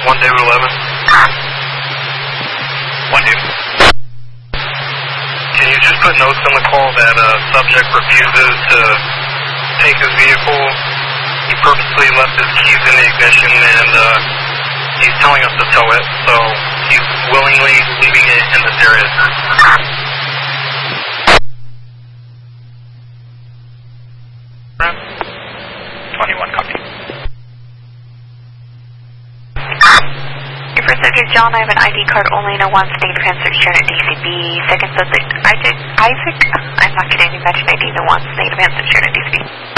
1 David 11. 1 David. Can you just put notes on the call that subject refuses to take his vehicle? He purposely left his keys in the ignition and he's telling us to tow it, so he's willingly leaving it in this area. 21, copy. Your first subject, John, I have an ID card only in a one-state transfer shared at DCB. Second subject, Isaac, I'm not getting any mention ID in the one-state transfer shared at DCB.